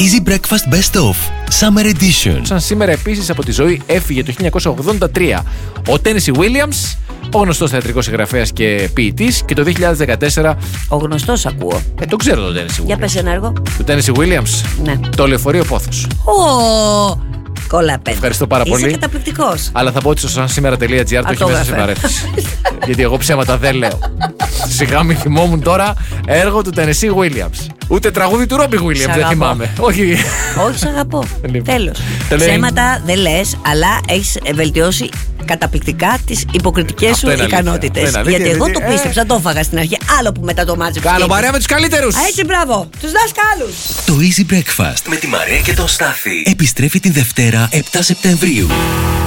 Easy Breakfast Best Of Summer Edition. Σαν σήμερα επίσης από τη ζωή έφυγε το 1983 ο Tennessee Williams, ο γνωστός θεατρικός συγγραφέας και ποιητής, και το 2014. Ο γνωστός ακούω. Το ξέρω τον Tennessee Williams. Για πες ένα έργο. Το Tennessee Williams. Ναι. Το Λεωφορείο Πόθος. Κολαπέντε. Ευχαριστώ πάρα πολύ. Είσαι καταπληκτικός. Αλλά θα πω ότι στο sansimera.gr το έχει μέσα σε παρέθεση. Γιατί εγώ ψέματα δεν λέω. Σιγά μη θυμόμουν τώρα έργο του Tennessee Williams. Ούτε τραγούδι του Robbie Williams δεν θυμάμαι. Όχι. Όχι, σ' αγαπώ. Λοιπόν. Τέλος. Ψέματα δεν λες, αλλά έχεις βελτιώσει καταπληκτικά τις υποκριτικές σου ικανότητες. Γιατί εγώ το πίστεψα, το έφαγα στην αρχή. Άλλο που μετά το μάτζεψα. Κάνω παρέα με τους καλύτερους. Έτσι, μπράβο. Τους δασκάλους. Το Easy Breakfast με τη Μαρία και τον Στάθη επιστρέφει την Δευτέρα 7 Σεπτεμβρίου.